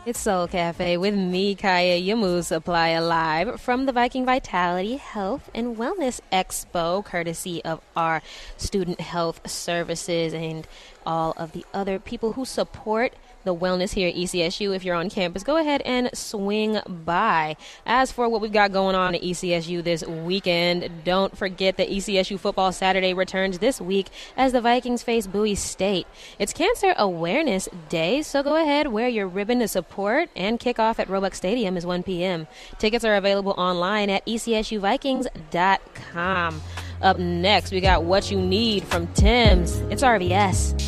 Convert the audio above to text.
It's Soul Cafe with me, Kaya Yamu Supply, live from the Viking Vitality Health and Wellness Expo, courtesy of our Student Health Services and all of the other people who support the wellness here at ECSU. If you're on campus, go ahead and swing by. As for what we've got going on at ECSU this weekend, don't forget that ECSU Football Saturday returns this week as the Vikings face Bowie State. It's Cancer Awareness Day, so go ahead, wear your ribbon to support, and kickoff at Roebuck Stadium is 1 p.m. Tickets are available online at ECSUvikings.com. Up next, we got What You Need from Tim's. It's RVS.